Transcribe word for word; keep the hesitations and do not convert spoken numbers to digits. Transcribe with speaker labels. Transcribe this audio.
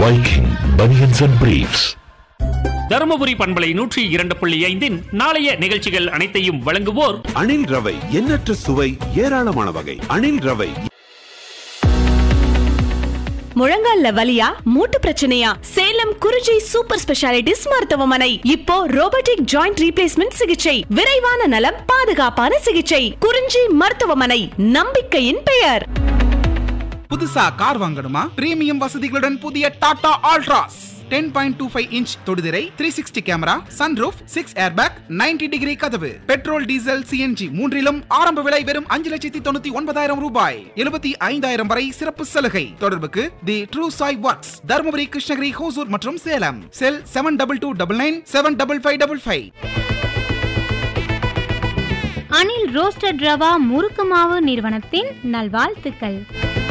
Speaker 1: Viking Bunions and Briefs.
Speaker 2: Dharmapuri பண்பலை நூற்றி இரண்டு புள்ளி ஐந்தின் நாளைய நிகழ்ச்சிகள் அனைத்தையும் வழங்குவோர்
Speaker 3: அணில் ரவை, எண்ணற்ற சுவை, ஏராளமான வகை. அணில் ரவை.
Speaker 4: முழங்கால்ல வலியா, மூட்டு பிரச்சனையா? சேலம் குறிஞ்சி சூப்பர் ஸ்பெஷாலிட்டிஸ் மருத்துவமனை. இப்போ ரோபோட்டிக் ஜாயிண்ட் ரீப்ளேஸ்மெண்ட் சிகிச்சை, விரைவான நலம், பாதுகாப்பான சிகிச்சை. குறிஞ்சி மருத்துவமனை, நம்பிக்கையின் பெயர்.
Speaker 5: புதுசா கார் வாங்கணுமா? பிரீமியம் வசதிகளுடன் புதிய Tata Altroz ten point two five inch தொடுதிரை, three sixty camera, sunroof, six airbag, ninety degree கதவு, பெட்ரோல், டீசல், சிஎன்ஜி மூன்றிலும் ஆரம்ப விலை வெறும் அஞ்சு லட்சத்தி தொண்ணூத்தி ஒன்பதாயிரம் ரூபாய். எழுபத்தி ஐந்தாயிரம் வரை சிறப்பு சலுகை. தொடர்புக்கு தி ட்ரூ சாய் ஒர்க்ஸ், தருமபுரி, கிருஷ்ணகிரி, ஹோசூர் மற்றும் சேலம். செல் seven double two double nine seven double five double five.
Speaker 6: Anil roasted rava முறுக்கு மாவு நிறுவனத்தின் நல்வாழ்த்துக்கள்.